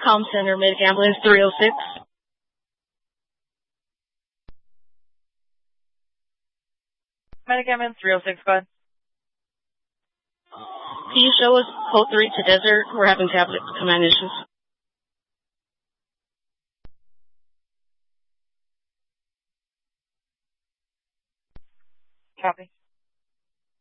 Comm Center, Medic Ambulance 306. Medic Ambulance 306, go ahead. Can you show us code 3 to Desert? We're having tablet command issues. Copy.